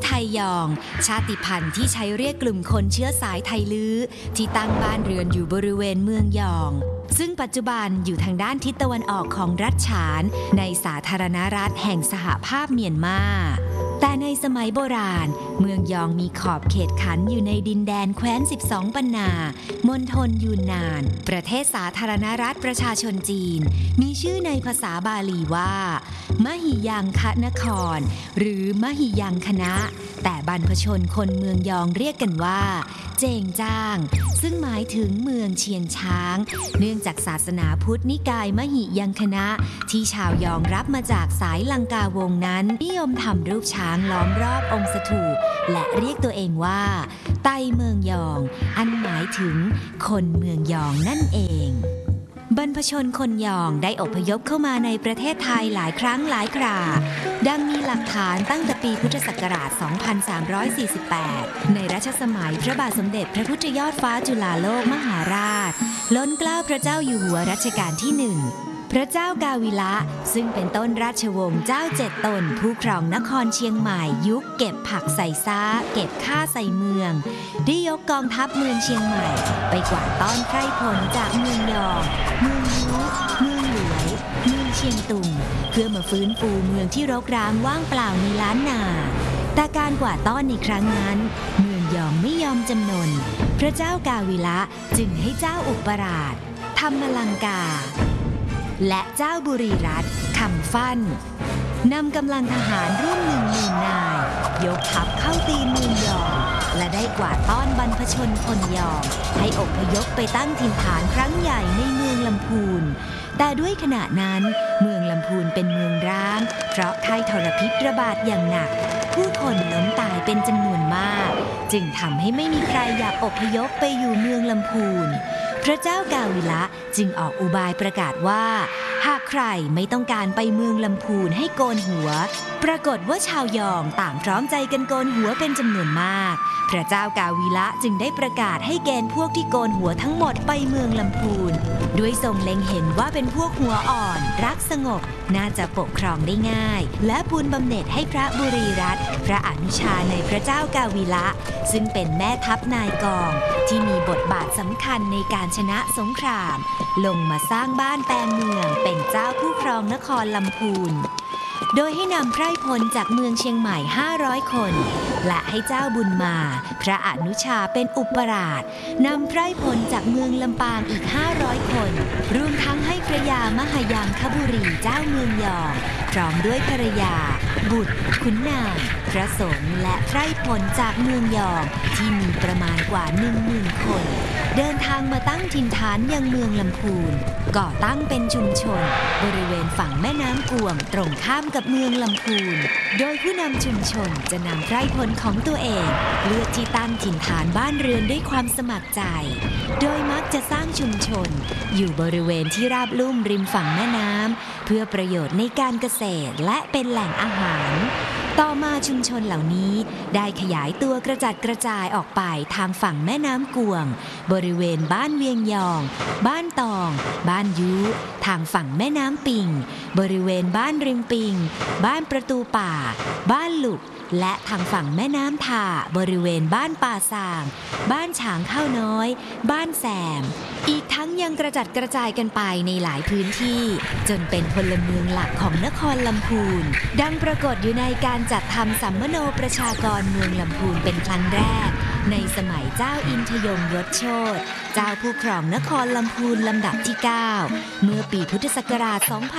ไทยยองชาติพันธุ์ที่ใช้เรียกกลุ่มคนเชื้อสายไทลื้อที่ตั้งบ้านเรือนอยู่บริเวณเมืองยองซึ่งปัจจุบันอยู่ทางด้านทิศตะวันออกของรัฐฉานในสาธารณรัฐแห่งสหภาพเมียนมาแต่ในสมัยโบราณเมืองยองมีขอบเขตขันอยู่ในดินแดนแคว้น12 ปันนามณฑลยูนนานประเทศสาธารณรัฐประชาชนจีนมีชื่อในภาษาบาลีว่ามหิยังคนครหรือมหิยังคณะแต่บรรพชนคนเมืองยองเรียกกันว่าเจงจ้างซึ่งหมายถึงเมืองเชียงช้างเนื่องจากศาสนาพุทธนิกายมหิยังคณะที่ชาวยองรับมาจากสายลังกาวงนั้นนิยมทำรูปช้างล้อมรอบองค์สถูปและเรียกตัวเองว่าไตเมืองยองอันหมายถึงคนเมืองยองนั่นเองบรรพชนคนยองได้อพยพเข้ามาในประเทศไทยหลายครั้งหลายคราดังมีหลักฐานตั้งแต่ปีพุทธศักราช 2348 ในรัชสมัยพระบาทสมเด็จพระพุทธยอดฟ้าจุฬาโลกมหาราชล้นเกล้าพระเจ้าอยู่หัวรัชกาลที่ 1พระเจ้ากาวิละซึ่งเป็นต้นราชวงศ์เจ้า7 ตนผู้ครองนครเชียงใหม่ยุคเก็บผักใส่ซ้าเก็บข้าใส่เมืองได้ยกกองทัพเมืองเชียงใหม่ไปกวาดต้อนไพร่พลจากเมืองยองเมืองยุเมืองหลวยเมืองเชียงตุงเพื่อมาฟื้นฟูเมืองที่รกร้างว่างเปล่าในล้านนาแต่การกวาดต้อนในครั้งนั้นเมืองยองไม่ยอมจำนนพระเจ้ากาวิละจึงให้เจ้าอุปราชธรรมลังกาและเจ้าบุรีรัตน์คำฟั่นนำกำลังทหารร่วม10,000 นายยกทัพเข้าตีเมืองยองและได้กวาดต้อนบรรพชนคนยองให้อพยพไปตั้งถิ่นฐานครั้งใหญ่ในเมืองลำพูนแต่ด้วยขณะนั้นเมืองลำพูนเป็นเมืองร้างเพราะไข้ทรพิษระบาดอย่างหนักผู้คนล้มตายเป็นจำนวนมากจึงทำให้ไม่มีใครอยากอพยพไปอยู่เมืองลำพูนพระเจ้ากาวิละจึงออกอุบายประกาศว่าหากใครไม่ต้องการไปเมืองลำพูนให้โกนหัวปรากฏว่าชาวยองต่างพร้อมใจกันโกนหัวเป็นจำนวนมากพระเจ้ากาวิละจึงได้ประกาศให้เกณฑ์พวกที่โกนหัวทั้งหมดไปเมืองลำพูนด้วยทรงเล็งเห็นว่าเป็นพวกหัวอ่อนรักสงบน่าจะปกครองได้ง่ายและปูนบำเหน็จให้พระบุรีรัตน์พระอนุชาในพระเจ้ากาวิละซึ่งเป็นแม่ทัพนายกองที่มีบทบาทสำคัญในการชนะสงครามลงมาสร้างบ้านแปลงเมืองเป็นเจ้าผู้ครองนครลำพูนโดยให้นำไพร่พลจากเมืองเชียงใหม่500 คนและให้เจ้าบุญมาพระอนุชาเป็นอุปราชนำไพร่พลจากเมืองลำปางอีก500 คนรวมทั้งให้พระยามหายางคบุรีเจ้าเมืองยองพร้อมด้วยภรรยาบุตรขุนนางพระสงฆ์และไพร่พลจากเมืองยองที่มีประมาณกว่า 10,000 คนเดินทางมาตั้งถิ่นฐานยังเมืองลำพูนก่อตั้งเป็นชุมชนบริเวณฝั่งแม่น้ำกวมตรงข้ามกับเมืองลำพูนโดยผู้นำชุมชนจะนำไพร่พลของตัวเองเลือกที่ตั้งถิ่นฐานบ้านเรือนด้วยความสมัครใจโดยมักจะสร้างชุมชนอยู่บริเวณที่ราบลุ่มริมฝั่งแม่น้ำเพื่อประโยชน์ในการเกษตรและเป็นแหล่งอาหารต่อมาชุมชนเหล่านี้ได้ขยายตัวกระจัดกระจายออกไปทางฝั่งแม่น้ำกวงบริเวณบ้านเวียงยองบ้านตองบ้านยุทางฝั่งแม่น้ำปิงบริเวณบ้านริมปิงบ้านประตูป่าบ้านหลุกและทางฝั่งแม่น้ำท่าบริเวณบ้านป่าสางบ้านฉางข้าวน้อยบ้านแสมอีกทั้งยังกระจัดกระจายกันไปในหลายพื้นที่จนเป็นพลเมืองหลักของนครลำพูนดังปรากฏอยู่ในการจัดทำสัมมโนประชากรเมืองลำพูนเป็นครั้งแรกในสมัยเจ้าอินทยงยศโชติเจ้าผู้ครองนครลำพูนลำดับที่ 9เมื่อปีพุทธศักราช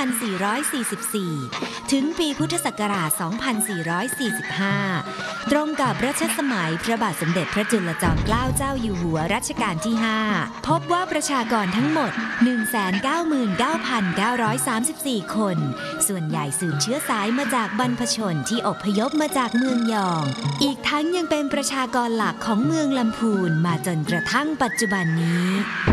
2444 ถึงปีพุทธศักราช 2445 ตรงกับรัชสมัยพระบาทสมเด็จพระจุลจอมเกล้าเจ้าอยู่หัวรัชกาลที่ 5 พบว่าประชากรทั้งหมด 199,934 คน ส่วนใหญ่สืบเชื้อสายมาจากบรรพชนที่อพยพมาจากเมืองยองอีกทั้งยังเป็นประชากรหลักของเมืองลำพูนมาจนกระทั่งปัจจุบันนี้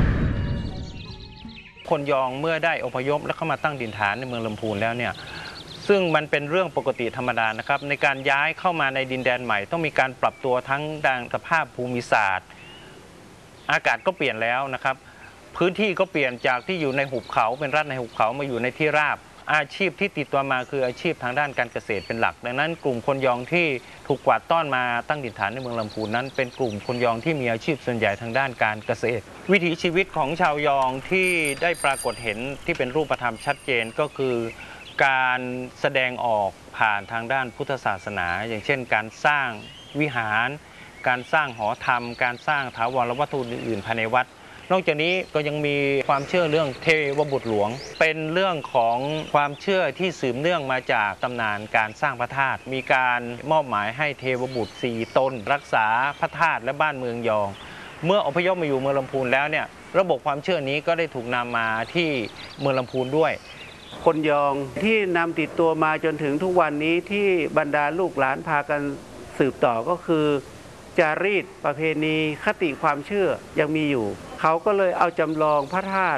คนยองเมื่อได้อพยพและเข้ามาตั้งถิ่นฐานในเมืองลำพูนแล้วเนี่ยซึ่งมันเป็นเรื่องปกติธรรมดานะครับในการย้ายเข้ามาในดินแดนใหม่ต้องมีการปรับตัวทั้งด้านสภาพภูมิศาสตร์อากาศก็เปลี่ยนแล้วนะครับพื้นที่ก็เปลี่ยนจากที่อยู่ในหุบเขาเป็นรัฐในหุบเขามาอยู่ในที่ราบอาชีพที่ติดตัวมาคืออาชีพทางด้านการเกษตรเป็นหลักดังนั้นกลุ่มคนยองที่ถูกกวาดต้อนมาตั้งถิ่นฐานในเมืองลำพูนนั้นเป็นกลุ่มคนยองที่มีอาชีพส่วนใหญ่ทางด้านการเกษตรวิถีชีวิตของชาวยองที่ได้ปรากฏเห็นที่เป็นรูปธรรมชัดเจนก็คือการแสดงออกผ่านทางด้านพุทธศาสนาอย่างเช่นการสร้างวิหารการสร้างหอธรรมการสร้างถาวรวัตถุอื่นๆภายในวัดนอกจากนี้ก็ยังมีความเชื่อเรื่องเทวบุตรหลวงเป็นเรื่องของความเชื่อที่สืบเนื่องมาจากตำนานการสร้างพระธาตุมีการมอบหมายให้เทวบุตร4ตนรักษาพระธาตุและบ้านเมืองยองเมื่ออพยพมาอยู่เมืองลำพูนแล้วเนี่ยระบบความเชื่อนี้ก็ได้ถูกนำมาที่เมืองลำพูนด้วยคนยองที่นำติดตัวมาจนถึงทุกวันนี้ที่บรรดาลูกหลานพากันสืบต่อก็คือจารีตประเพณีคติความเชื่อยังมีอยู่เขาก็เลยเอาจำลองพระธาตุ